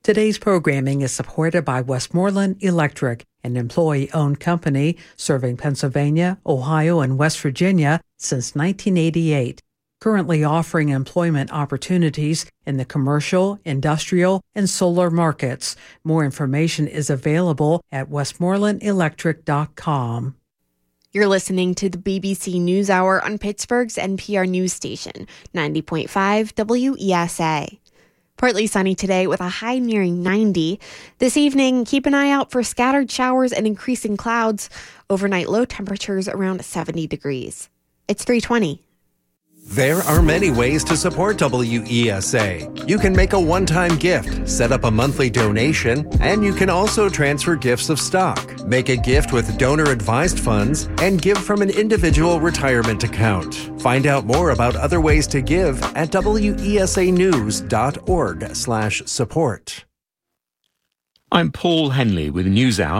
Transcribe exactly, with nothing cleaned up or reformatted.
Today's programming is supported by Westmoreland Electric, an employee-owned company serving Pennsylvania, Ohio, and West Virginia since nineteen eighty-eight, currently offering employment opportunities in the commercial, industrial, and solar markets. More information is available at westmoreland electric dot com. You're listening to the B B C NewsHour on Pittsburgh's N P R news station, ninety point five W E S A. Partly sunny today with a high nearing ninety. This evening, keep an eye out for scattered showers and increasing clouds. Overnight low temperatures around seventy degrees. It's three twenty. There are many ways to support W E S A. You can make a one-time gift, set up a monthly donation, and you can also transfer gifts of stock, make a gift with donor-advised funds, and give from an individual retirement account. Find out more about other ways to give at W E S A news dot org slash support. I'm Paul Henley with NewsHour.